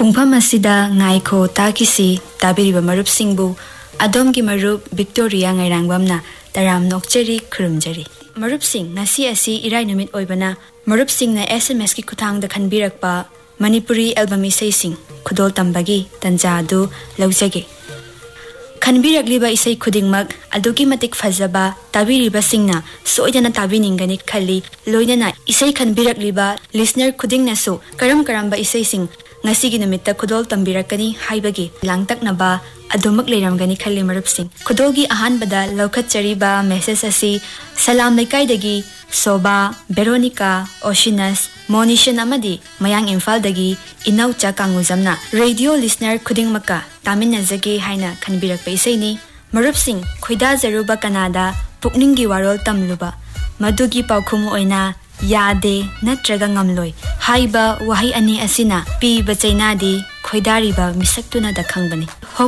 पुंफम असिदा ngaiko takisi tabiriba marup singbu adom gi marup Victoria ngairangwamna taram nokcheri khurumjari marup sing ngasi asi irai numit oibana marup sing na SMS ki kuthang da khanbirakpa Manipuri album isai sing khudol tambagi tanjadu laujage khanbirakliba isai khudingmak adugi matik fazaba tabiriba singna soidana tabiningani khali loinana isai khanbirakliba listener khudingna so karam karamba isai sing ngasi gi numita khudol tambirakani haibagi langtaknaba adumak leiramgani khali marup sing khudolgi ahan bada laukat chariba message asi salam laikai dagi Soba, Veronica, Oshinas, Monishan amadi mayang Imphal dagi inaucha kanguzamna radio listener khuding maka tamin nazage haina khanbirak pa isai ni marup sing khoida zaruba Canada pukningi warol tamluba madugi paukhum oina yade natraga ngamloi haiba wahi ani asina pi bachainadi khoidariba misaktuna da khangbani